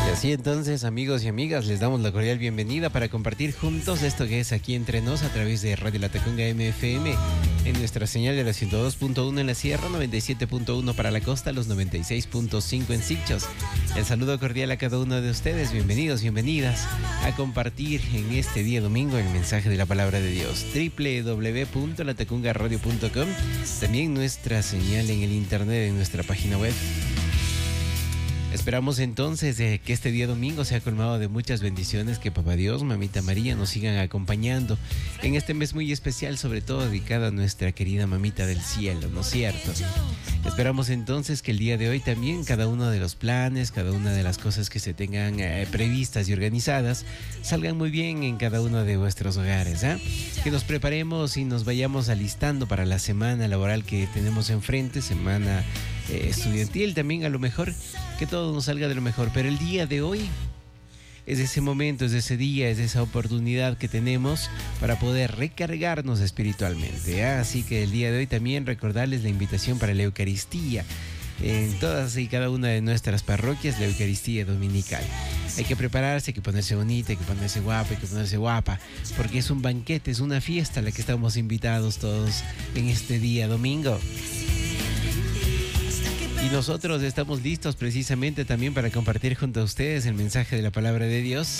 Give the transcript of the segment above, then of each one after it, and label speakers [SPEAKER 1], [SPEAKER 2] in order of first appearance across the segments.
[SPEAKER 1] Y así entonces, amigos y amigas, les damos la cordial bienvenida para compartir juntos esto que es Aquí Entre Nos a través de Radio La Tacunga MFM en nuestra señal de la 102.1 en la sierra, 97.1 para la costa, los 96.5 en Sitges. El saludo cordial a cada uno de ustedes, bienvenidos, bienvenidas a compartir en este día domingo el mensaje de la palabra de Dios. www.latacungaradio.com, también nuestra señal en el internet en nuestra página web. Esperamos entonces que este día domingo sea colmado de muchas bendiciones, que Papá Dios, Mamita María nos sigan acompañando en este mes muy especial, sobre todo dedicado a nuestra querida Mamita del Cielo, ¿no es cierto? Esperamos entonces que el día de hoy también cada uno de los planes, cada una de las cosas que se tengan previstas y organizadas salgan muy bien en cada uno de vuestros hogares, ¿eh? Que nos preparemos y nos vayamos alistando para la semana laboral que tenemos enfrente, semana estudiantil también, a lo mejor que todo nos salga de lo mejor, pero el día de hoy es ese momento, es ese día, es esa oportunidad que tenemos para poder recargarnos espiritualmente, ¿eh? Así que el día de hoy también recordarles la invitación para la Eucaristía en todas y cada una de nuestras parroquias, la Eucaristía Dominical. Hay que prepararse, hay que ponerse bonita, hay que ponerse guapa, hay que ponerse guapa, porque es un banquete, es una fiesta a la que estamos invitados todos en este día domingo. Y nosotros estamos listos precisamente también para compartir junto a ustedes el mensaje de la palabra de Dios,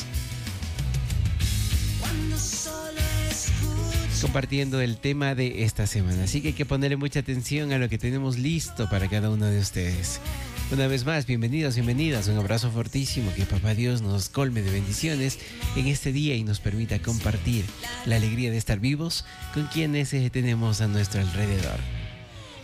[SPEAKER 1] compartiendo el tema de esta semana. Así que hay que ponerle mucha atención a lo que tenemos listo para cada uno de ustedes. Una vez más, bienvenidos, bienvenidas. Un abrazo fortísimo. Que Papá Dios nos colme de bendiciones en este día y nos permita compartir la alegría de estar vivos con quienes tenemos a nuestro alrededor.